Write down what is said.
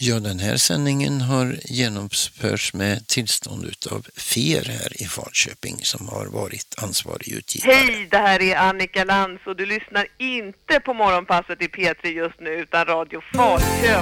Ja, den här sändningen har genomförts med tillstånd utav FER här i Falköping som har varit ansvarig utgivare. Hej, det här är Annika Lantz och du lyssnar inte på morgonpasset i P3 just nu utan Radio Falköping.